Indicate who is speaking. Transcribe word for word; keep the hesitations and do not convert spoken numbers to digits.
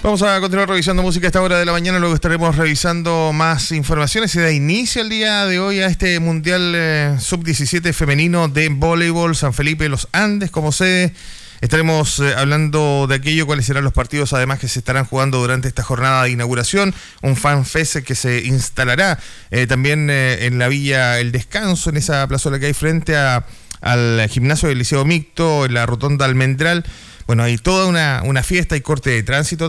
Speaker 1: Vamos a continuar revisando música a esta hora de la mañana, luego estaremos revisando más informaciones. Se da inicio el día de hoy a este Mundial eh, sub diecisiete femenino de voleibol, San Felipe de los Andes como sede. Estaremos eh, hablando de aquello, cuáles serán los partidos además que se estarán jugando durante esta jornada de inauguración, un fan fest que se instalará eh, también eh, en la Villa El Descanso, en esa plazuela que hay frente a, al gimnasio del Liceo Mixto, en la rotonda Almendral. Bueno, hay toda una, una fiesta y corte de tránsito